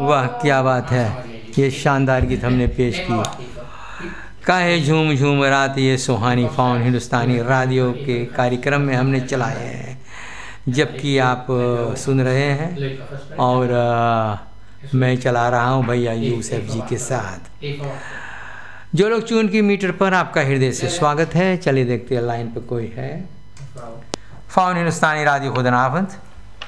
वाह क्या बात है, ये शानदार गीत हमने पेश की। काहे झूम झूम रात ये सुहानी फाउन हिंदुस्तानी रेडियो के कार्यक्रम में हमने चलाए हैं, जबकि आप सुन रहे हैं और मैं चला रहा हूँ भैया यूसुफ जी के साथ। जो लोग चून की मीटर पर, आपका हृदय से स्वागत है। चलिए देखते हैं लाइन पे कोई है। फाउन हिंदुस्तानी radio, goedenavond.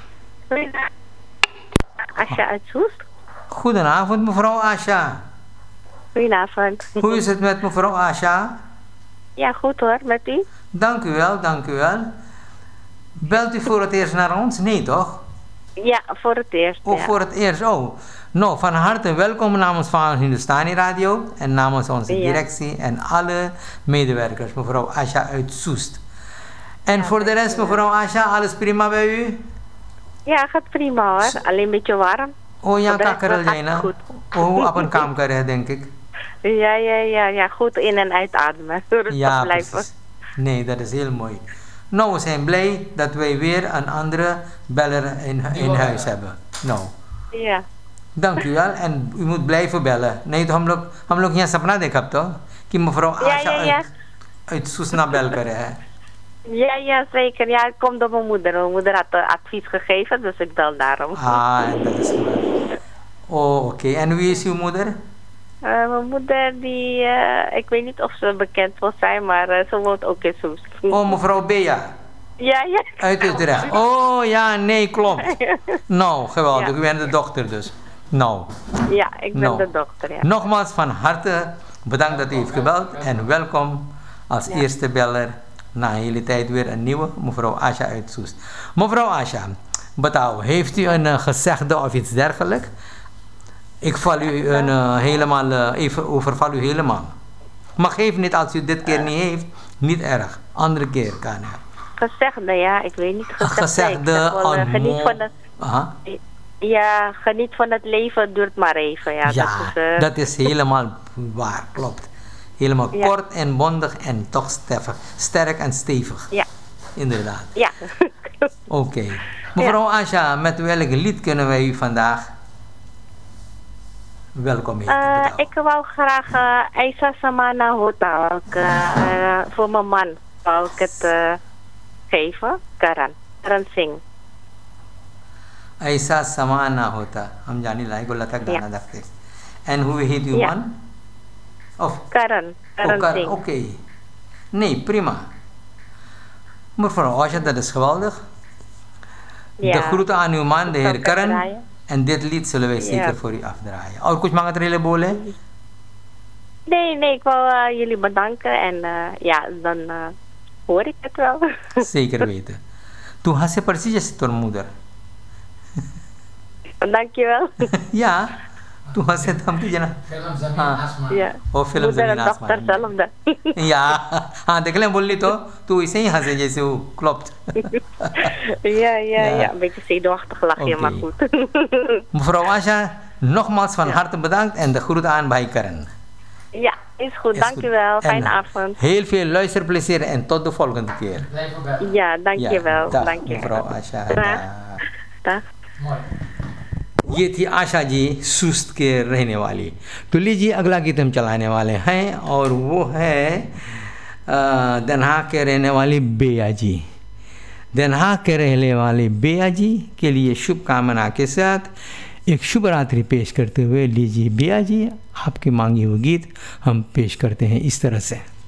Asha uit Soest. Goedenavond mevrouw Asha. Goedenavond. Hoe is het met mevrouw Asha? Ja, goed hoor, met u? Dank u wel, dank u wel. Belt u voor het eerst naar ons? Nee toch? Ja, voor het eerst. Oh, ja. voor het eerst. Oh, nou, van harte welkom namens van Hindustani Radio en namens onze directie en alle medewerkers, mevrouw Asha uit Soest. En voor de rest, mevrouw Asha, alles prima bij u? Ja, gaat prima hoor. Alleen een beetje warm. Oh ja, Voor de rest kakkerel gaat jij het nou? goed. Oh, op een kamer krijgen, denk ik. Ja, goed in- en uitademen. Rustig Ja, blijven. precies. Nee, dat is heel mooi. Nou, we zijn blij dat wij weer een andere beller in huis hebben. Nou, Ja. dank u wel en u moet blijven bellen. Nee, तो हम लोग यहाँ सपना देखा तो कि mevrouw Asha uit Soesna bel करे है. Ja, zeker. Ja, het komt door mijn moeder. Mijn moeder had advies gegeven, dus ik bel daarom. Ah, dat is goed. Oh, oké. En wie is uw moeder? Mijn moeder, die, ik weet niet of ze bekend wil zijn, maar ze woont ook in Soest. Oh, mevrouw Bea. Ja. Uit Utrecht. Oh, ja, nee, klopt. Nou, geweldig. U bent de dochter dus. Nou. Ja, ik ben de dochter, ja. Nogmaals van harte bedankt dat u heeft gebeld en welkom als eerste beller. Na een hele tijd weer een nieuwe, mevrouw Asha uit Soest. Mevrouw Asha, betouw, heeft u een gezegde of iets dergelijks? Ik val u overval u helemaal. Maar geef niet, als u dit keer niet heeft, niet erg. Andere keer kan het. Gezegde, ja, ik weet niet. Gezegde, geniet van het, ja, geniet van het leven, duurt maar even. Ja, dat is helemaal waar, klopt. Helemaal kort en bondig en toch sterk en stevig. Ja. Inderdaad. Ja. Oké. Mevrouw Asha, met welk lied kunnen wij u vandaag welkom heten? Ik wou graag Aisa Samana Hota. Voor mijn man wou ik het geven. Karan Singh. Aisa Samana Hota. हम जानी लाई को लता गाना देखते. En hoe heet uw man? Of Karan Singh. Oké. Nee, prima. Mevrouw Asha, dat is geweldig. Ja. De groeten aan uw man, de heer Karan. En dit lied zullen wij zeker voor u afdraaien. और कुछ मांगत रहे बोले? Nee, ik wou jullie bedanken en ja, dan hoor ik het wel. Zeker weten. Toen had ze precies door moeder. Dankjewel. Ja. Toen was het dan die film Zameen Asmaan. Ja. और फिल्म ज़मीन आसमान. या हाँ देख लें बोली तो इसे ही हंसे जैसे वो klopt. Ja, een beetje zenuwachtig lachje, maar goed. Mevrouw Asha, nogmaals van harte bedankt en de groet aan bij Karan. Ja, is goed, dankjewel. Fijne avond. Heel veel luisterplezier en tot de volgende keer. Ja, dankjewel. Dag, dankjewel. mevrouw Asha. Dag. Mooi. ये थी आशा जी सुस्त के रहने वाली। तो लीजिए अगला गीत हम चलाने वाले हैं और वो है दनहा के रहने वाली बेया जी। दनहा के रहने वाली बेया जी के लिए शुभकामना के साथ एक शुभ रात्रि पेश करते हुए लीजिए बेया जी आपकी मांगी हुई गीत हम पेश करते हैं इस तरह से।